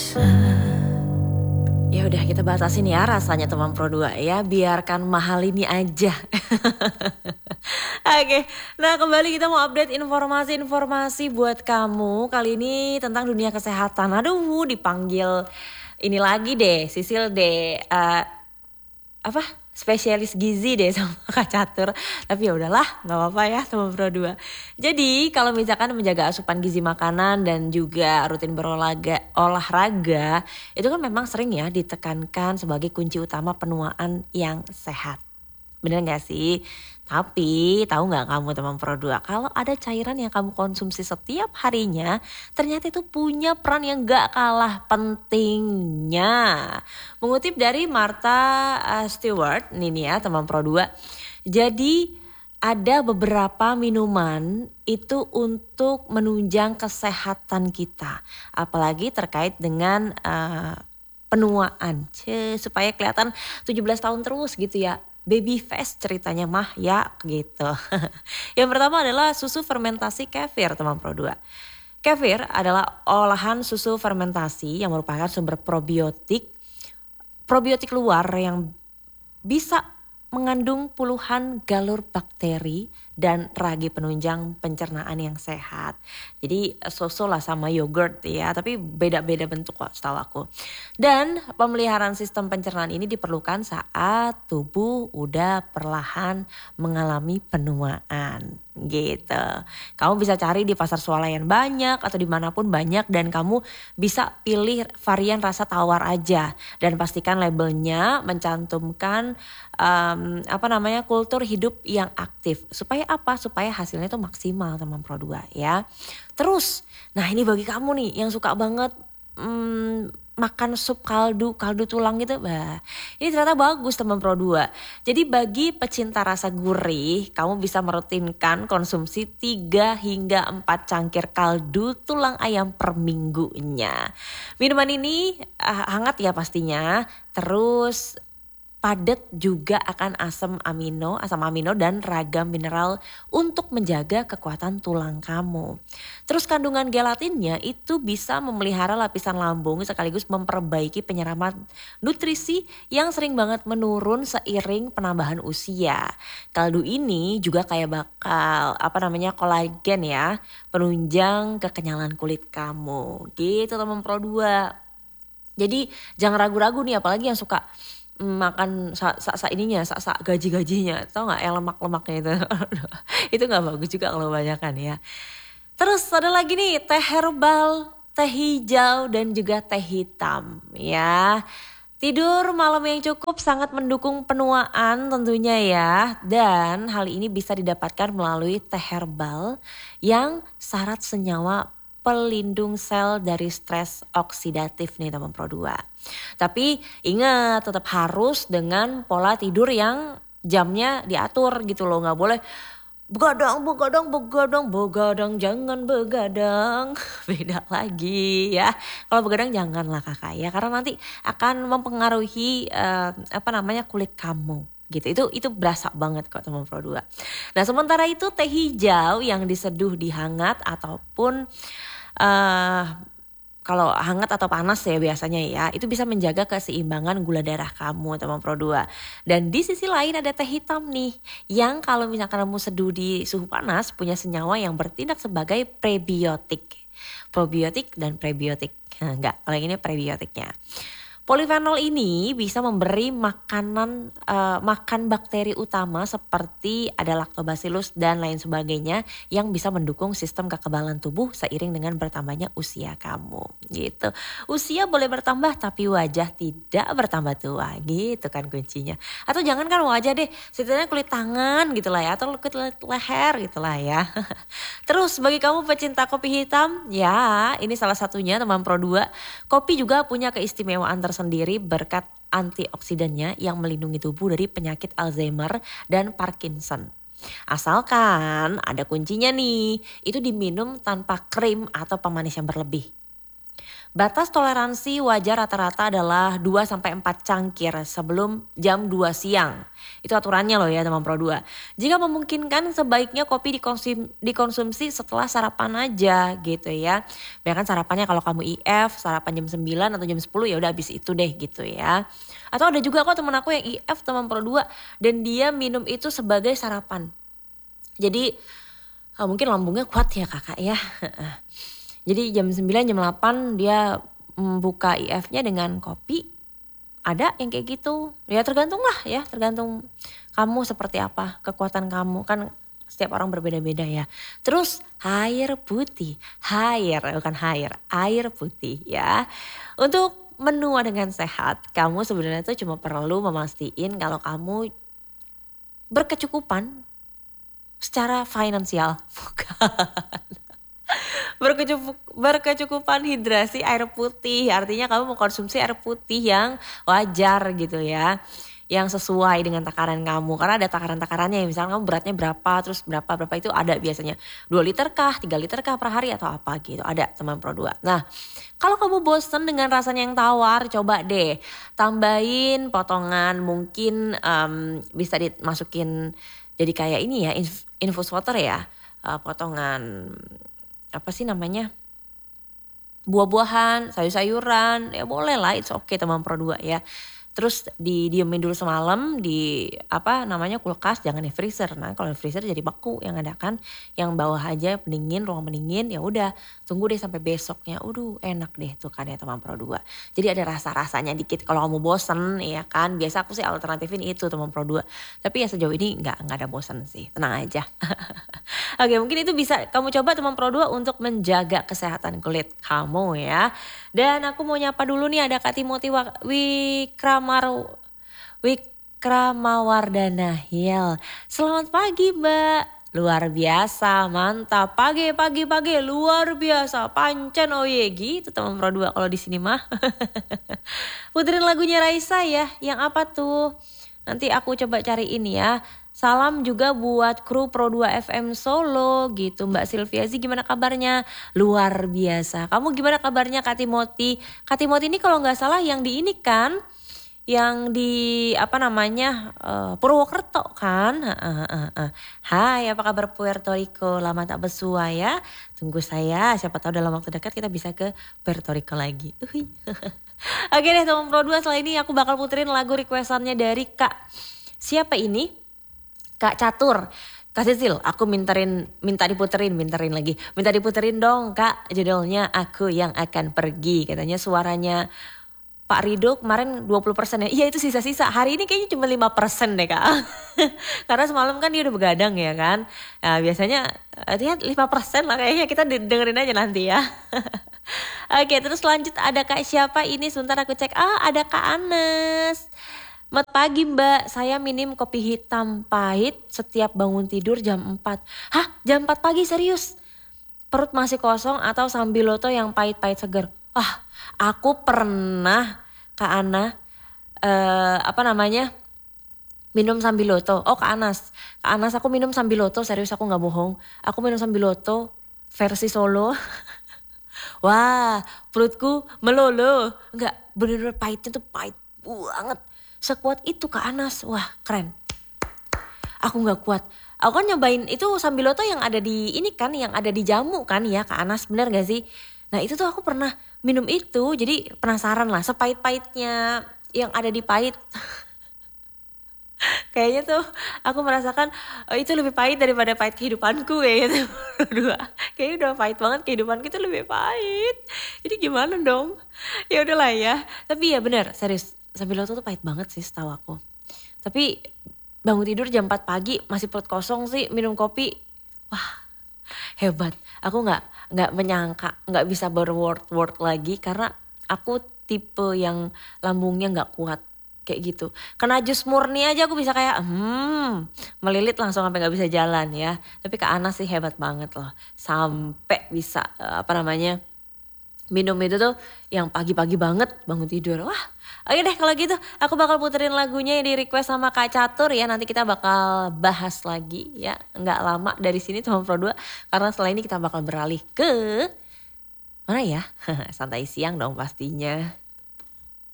Ya udah kita batasin ya rasanya teman Pro 2 ya, biarkan mahal ini aja. Oke, nah kembali kita mau update informasi-informasi buat kamu. Kali ini tentang dunia kesehatan. Aduh, dipanggil ini lagi deh, Sisil deh. Spesialis gizi deh sama Kak Catur. Tapi ya udahlah, nggak apa-apa ya teman Pro 2. Jadi kalau misalkan menjaga asupan gizi makanan dan juga rutin olahraga, itu kan memang sering ya ditekankan sebagai kunci utama penuaan yang sehat. Bener gak sih? Tapi tahu gak kamu teman Pro 2, kalau ada cairan yang kamu konsumsi setiap harinya, ternyata itu punya peran yang gak kalah pentingnya. Mengutip dari Martha Stewart, ini ya teman Pro 2. Jadi ada beberapa minuman itu untuk menunjang kesehatan kita. Apalagi terkait dengan penuaan. Supaya kelihatan 17 tahun terus gitu ya. Baby face ceritanya mah ya gitu. Yang pertama adalah susu fermentasi kefir teman Pro 2. Kefir adalah olahan susu fermentasi yang merupakan sumber probiotik luar yang bisa mengandung puluhan galur bakteri dan ragi penunjang pencernaan yang sehat. Jadi so-so lah sama yogurt ya, tapi beda-beda bentuk kok setahu aku. Dan pemeliharaan sistem pencernaan ini diperlukan saat tubuh udah perlahan mengalami penuaan gitu. Kamu bisa cari di pasar swalayan banyak atau dimanapun banyak, dan kamu bisa pilih varian rasa tawar aja, dan pastikan labelnya mencantumkan kultur hidup yang aktif. Supaya apa? Supaya hasilnya itu maksimal teman Pro 2 ya. Terus, nah ini bagi kamu nih yang suka banget makan sup kaldu tulang gitu. Bah, ini ternyata bagus teman Pro 2. Jadi bagi pecinta rasa gurih, kamu bisa merutinkan konsumsi 3 hingga 4 cangkir kaldu tulang ayam per minggunya. Minuman ini hangat ya pastinya. Terus padat juga akan asam amino dan ragam mineral untuk menjaga kekuatan tulang kamu. Terus kandungan gelatinnya itu bisa memelihara lapisan lambung sekaligus memperbaiki penyerapan nutrisi yang sering banget menurun seiring penambahan usia. Kaldu ini juga kayak bakal kolagen ya, penunjang kekenyalan kulit kamu. Gitu teman Pro 2. Jadi jangan ragu-ragu nih, apalagi yang suka makan gaji-gajinya, tau gak yang lemak-lemaknya itu. Itu gak bagus juga kalau kebanyakan ya. Terus ada lagi nih teh herbal, teh hijau dan juga teh hitam ya. Tidur malam yang cukup sangat mendukung penuaan tentunya ya. Dan hal ini bisa didapatkan melalui teh herbal yang syarat senyawa pelindung sel dari stres oksidatif nih teman Pro 2. Tapi ingat, tetap harus dengan pola tidur yang jamnya diatur gitu loh. Gak boleh begadang, jangan begadang. Beda lagi ya. Kalau begadang janganlah kakak ya, karena nanti akan mempengaruhi kulit kamu. Gitu. Itu berasa banget kok teman Pro 2. Nah sementara itu teh hijau yang diseduh di hangat ataupun kalau hangat atau panas ya biasanya ya, itu bisa menjaga keseimbangan gula darah kamu teman Pro 2. Dan di sisi lain ada teh hitam nih, yang kalau misalkan kamu seduh di suhu panas punya senyawa yang bertindak sebagai prebiotik. Probiotik dan prebiotik. Enggak, kalau ini prebiotiknya. Polifenol ini bisa memberi makan bakteri utama seperti ada lactobacillus dan lain sebagainya yang bisa mendukung sistem kekebalan tubuh seiring dengan bertambahnya usia kamu gitu. Usia boleh bertambah tapi wajah tidak bertambah tua gitu kan kuncinya. Atau jangan kan wajah deh, setidaknya kulit tangan gitu lah ya, atau kulit leher gitu lah ya. Terus bagi kamu pecinta kopi hitam, ya ini salah satunya teman Pro 2. Kopi juga punya keistimewaan tersendiri berkat antioksidannya yang melindungi tubuh dari penyakit Alzheimer dan Parkinson. Asalkan ada kuncinya nih, itu diminum tanpa krim atau pemanis yang berlebih. Batas toleransi wajar rata-rata adalah 2-4 cangkir sebelum jam 2 siang. Itu aturannya loh ya teman Pro 2. Jika memungkinkan sebaiknya kopi dikonsumsi setelah sarapan aja gitu ya. Bahkan sarapannya kalau kamu IF sarapan jam 9 atau jam 10 ya udah habis itu deh gitu ya. Atau ada juga kok teman aku yang IF teman Pro 2 dan dia minum itu sebagai sarapan. Jadi mungkin lambungnya kuat ya kakak ya. Jadi jam 9, jam 8 dia buka IF-nya dengan kopi. Ada yang kayak gitu. Ya tergantung lah ya. Tergantung kamu seperti apa. Kekuatan kamu. Kan setiap orang berbeda-beda ya. Terus air putih. Bukan air. Air putih ya. Untuk menua dengan sehat. Kamu sebenarnya tuh cuma perlu memastikan kalau kamu berkecukupan secara finansial. Bukan. Berkecukupan hidrasi air putih, artinya kamu mengkonsumsi air putih yang wajar gitu ya, yang sesuai dengan takaran kamu, karena ada takaran-takarannya, misalnya kamu beratnya berapa, terus berapa itu ada biasanya 2 liter kah, 3 liter kah per hari atau apa gitu, ada teman Pro 2. Nah kalau kamu bosen dengan rasanya yang tawar, coba deh tambahin potongan, mungkin bisa dimasukin jadi kayak ini ya, infus water ya, potongan apa sih namanya, buah-buahan, sayur-sayuran, ya boleh lah, it's okay teman Pro 2 ya. Terus didiemin dulu semalam di kulkas, jangan di freezer. Nah kalau di freezer jadi beku yang ada kan, yang bawah aja pendingin, ruang pendingin, ya udah tunggu deh sampai besoknya. Enak deh tuh kan ya teman Pro 2. Jadi ada rasa-rasanya dikit kalau kamu bosen ya kan. Biasa aku sih alternatifin itu teman Pro 2. Tapi ya sejauh ini nggak ada bosen sih, tenang aja. Oke, mungkin itu bisa kamu coba teman Pro 2 untuk menjaga kesehatan kulit kamu ya. Dan aku mau nyapa dulu nih, ada Kak Timothy Wikramawardana Hill. Selamat pagi Mbak. Luar biasa, mantap. Pagi luar biasa. Pancen oye gitu teman Pro 2 kalau di sini mah. Puterin lagunya Raisa ya. Yang apa tuh? Nanti aku coba cariin ya. Salam juga buat kru Pro 2 FM Solo gitu. Mbak Sylvia sih gimana kabarnya? Luar biasa. Kamu gimana kabarnya Kak Timothy? Kak Timothy ini kalau gak salah yang di ini kan, yang di Purwokerto kan. Hai, apa kabar Puerto Rico? Lama tak bersua ya. Tunggu saya, siapa tahu dalam waktu dekat kita bisa ke Puerto Rico lagi. Oke deh teman Pro 2, setelah ini aku bakal puterin lagu requestannya dari Kak. Siapa ini? Kak Catur. Kak Sisil, aku minta diputerin dong Kak, judulnya Aku Yang Akan Pergi. Katanya suaranya Pak Rido kemarin 20% ya. Iya itu sisa-sisa, hari ini kayaknya cuma 5% deh Kak. Karena semalam kan dia udah begadang ya kan. Nah, biasanya 5% lah kayaknya, kita dengerin aja nanti ya. Oke, terus lanjut ada Kak siapa ini, sebentar aku cek. Ada Kak Anes. Selamat pagi Mbak, saya minum kopi hitam pahit setiap bangun tidur jam 4. Hah, jam 4 pagi serius? Perut masih kosong atau sambiloto yang pahit-pahit seger? Aku pernah Kak Ana, minum sambiloto. Kak Anas aku minum sambiloto, serius aku gak bohong. Aku minum sambiloto versi Solo. Wah, perutku melolo. Enggak, bener-bener pahitnya tuh pahit banget. Sekuat itu Kak Anas, wah keren. Aku gak kuat. Aku kan nyobain itu sambiloto yang ada di ini kan, yang ada di jamu kan ya Kak Anas, bener gak sih? Nah itu tuh aku pernah minum itu, jadi penasaran lah sepahit-pahitnya yang ada di pahit. Kayaknya tuh aku merasakan itu lebih pahit daripada pahit kehidupanku kayaknya. Kayaknya udah pahit banget kehidupanku, itu lebih pahit. Jadi gimana dong? Ya udahlah ya. Tapi ya benar, serius. Sambiloto tuh pahit banget sih setahu aku. Tapi bangun tidur jam 4 pagi masih perut kosong sih minum kopi. Wah hebat. Aku gak menyangka, gak bisa berword lagi. Karena aku tipe yang lambungnya gak kuat kayak gitu. Kena jus murni aja aku bisa kayak melilit langsung sampai gak bisa jalan ya. Tapi Kak Ana sih hebat banget loh. Sampai bisa minum itu tuh yang pagi-pagi banget bangun tidur. Wah, oke deh kalau gitu aku bakal puterin lagunya yang di request sama Kak Catur ya. Nanti kita bakal bahas lagi ya, nggak lama dari sini teman Pro 2. Karena setelah ini kita bakal beralih ke Mana ya? Santai siang dong pastinya.